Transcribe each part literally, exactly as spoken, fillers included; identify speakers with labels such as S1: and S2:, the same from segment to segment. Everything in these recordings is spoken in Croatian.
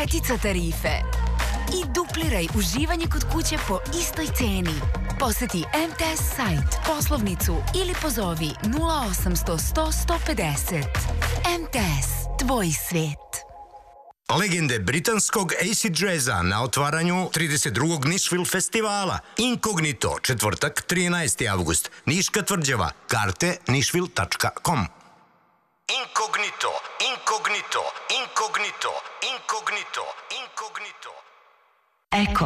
S1: petica tarife. I dupliraj uživanje kod kuće po istoj ceni. Poseti M T S sajt, poslovnicu ili pozovi nula osamsto sto sto pedeset. M T S, tvoj svijet.
S2: Legende britanskog acid jazza na otvaranju trideset drugog Nashville festivala. Inkognito, četvrtak, trinaesti avgust. Niška tvrđava. Karte nashville tačka com. Inkognito, inkognito, inkognito, inkognito, inkognito.
S1: Eko.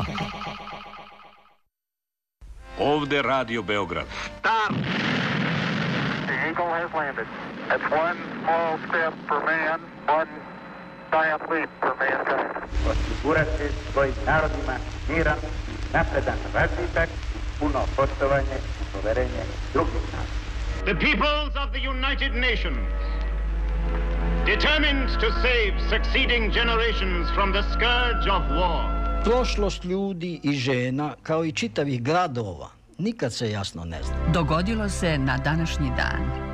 S3: Ovde Radio Beograd.
S4: Stop! The Eagle has landed. That's one small step for man, one giant leap for mankind.
S5: Osigurati svojim narodima miran, napredan razvitak, puno poštovanje i poverenje drugih naroda.
S6: The peoples of the United Nations, determined to save succeeding generations from the scourge of war.
S7: Prošlost ljudi i žena, kao i čitavih gradova, nikad se jasno ne zna.
S8: Dogodilo se na današnji dan.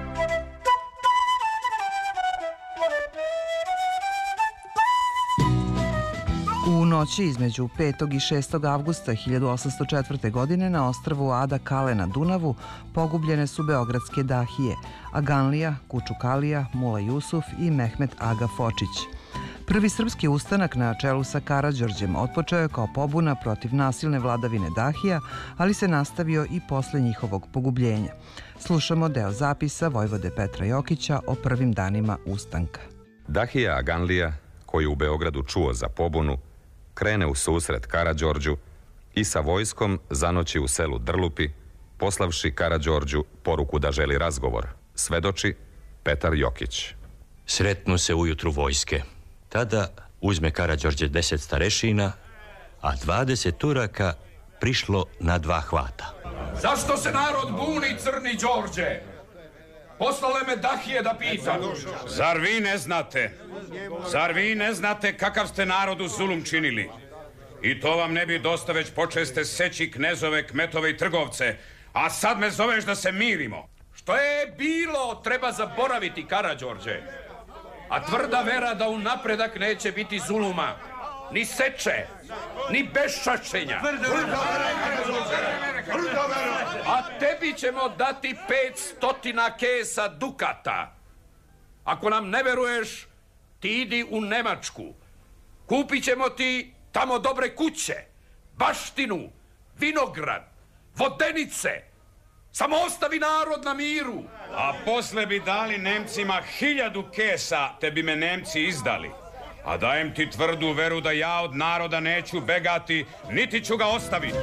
S9: U noći između petog i šestog avgusta hiljadu osamsto četvrte. godine na ostrvu Ada Kale na Dunavu pogubljene su beogradske dahije Aganlija, Kučukalija, Mula Jusuf i Mehmet Aga Fočić. Prvi srpski ustanak na čelu sa Karađorđem otpočeo je kao pobuna protiv nasilne vladavine dahija, ali se nastavio i posle njihovog pogubljenja. Slušamo deo zapisa Vojvode Petra Jokića o prvim danima ustanka.
S10: Dahija Aganlija, koji u Beogradu čuo za pobunu, krene u susret Karađorđu i sa vojskom zanoći u selu Drlupi, poslavši Karađorđu poruku da želi razgovor. Svedoči Petar Jokić.
S11: Sretnu se ujutru vojske. Tada uzme Karađorđe deset starešina, a dvadeset Turaka prišlo na dva hvata.
S12: Zašto se narod buni, Crni Đorđe? Poslale me dahije da pitam.
S3: Zar vi ne znate? Zar vi ne znate kakav ste narodu zulum činili? I to vam ne bi dosta, već počeste seći knezove, kmetove i trgovce. A sad me zoveš da se mirimo.
S12: Što je bilo, treba zaboraviti, Karađorđe. A tvrda vera da u napredak neće biti zuluma, ni seče, ni beščašćenja. A tebi ćemo dati pet stotina kesa dukata. Ako nam ne veruješ, ti idi u Nemačku. Kupit ćemo ti tamo dobre kuće, baštinu, vinograd, vodenice. Samo ostavi narod na miru.
S3: A posle bi dali Nemcima hiljadu kesa, te bi me Nemci izdali. A dajem ti tvrdu veru da ja od naroda neću begati, niti ću ga ostaviti.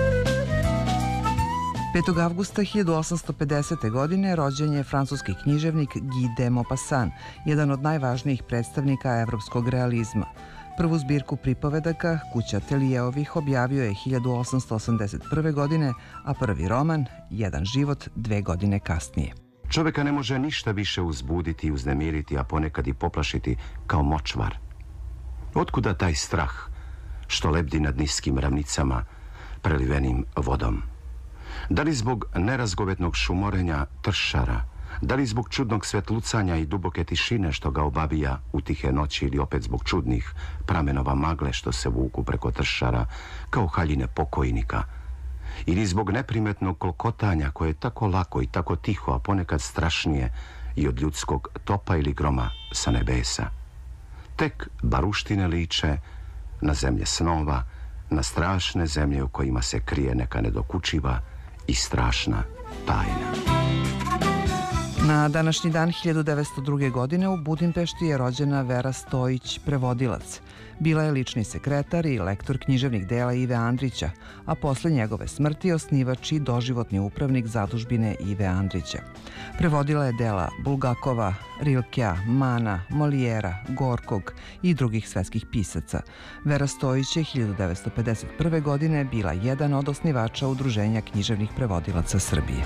S9: petog avgusta hiljadu osamsto pedesete. godine rođen je francuski književnik Guy de Maupassant, jedan od najvažnijih predstavnika evropskog realizma. Prvu zbirku pripovedaka, Kuća Telijeovih, objavio je hiljadu osamsto osamdeset prve. godine, a prvi roman, Jedan život, dve godine kasnije.
S13: Čoveka ne može ništa više uzbuditi i uznemiriti, a ponekad i poplašiti kao močvar. Otkuda taj strah što lebdi nad niskim ravnicama prelivenim vodom? Da li zbog nerazgovetnog šumorenja tršara, da li zbog čudnog svetlucanja i duboke tišine što ga obavija u tihe noći, ili opet zbog čudnih pramenova magle što se vuku preko tršara kao haljine pokojnika, ili zbog neprimetnog kolkotanja koje je tako lako i tako tiho, a ponekad strašnije i od ljudskog topa ili groma sa nebesa. Tek baruštine liče na zemlje snova, na strašne zemlje u kojima se krije neka nedokučiva i strašna tajna.
S9: Na današnji dan hiljadu devetsto druge. godine u Budimpešti je rođena Vera Stojić, prevodilac. Bila je lični sekretar i lektor književnih dela Ive Andrića, a posle njegove smrti osnivač i doživotni upravnik zadužbine Ive Andrića. Prevodila je dela Bulgakova, Rilkea, Mana, Molijera, Gorkog i drugih svetskih pisaca. Vera Stojić je hiljadu devetsto pedeset prve. godine bila jedan od osnivača Udruženja književnih prevodilaca Srbije.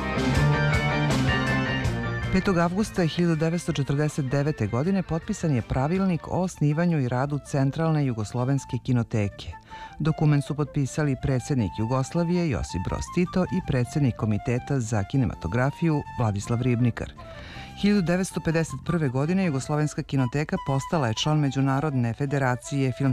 S9: petog avgusta hiljadu devetsto četrdeset devete. godine potpisan je pravilnik o osnivanju i radu Centralne jugoslovenske kinoteke. Dokument su potpisali predsjednik Jugoslavije Josip Broz Tito i predsjednik Komiteta za kinematografiju Vladislav Ribnikar. hiljadu devetsto pedeset prve. godine Jugoslovenska kinoteka postala je član Međunarodne federacije filmskih